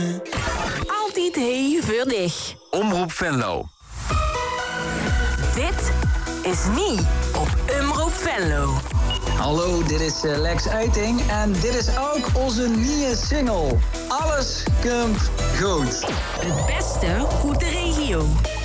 Altijd hey voor dich. Omroep Venlo. Dit is niet op Omroep Venlo. Hallo, dit is Lex Uiting en dit is ook onze nieuwe single. Alles komt goed. Het beste uit de regio.